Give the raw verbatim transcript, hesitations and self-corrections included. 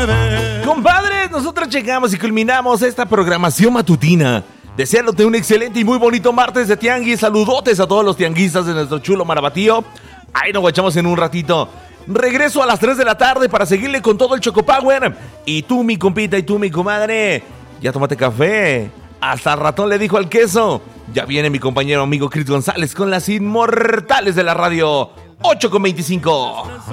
me ves. Compadres, nosotros llegamos y culminamos esta programación matutina. Deseándote un excelente y muy bonito martes de tianguis. Saludotes a todos los tianguistas de nuestro chulo Marabatío. Ahí nos guachamos en un ratito. Regreso a las tres de la tarde para seguirle con todo el Choco Power. Y tú, mi compita, y tú, mi comadre, ya tómate café. Hasta el ratón le dijo al queso. Ya viene mi compañero amigo Chris González con las inmortales de la radio. ocho con veinticinco.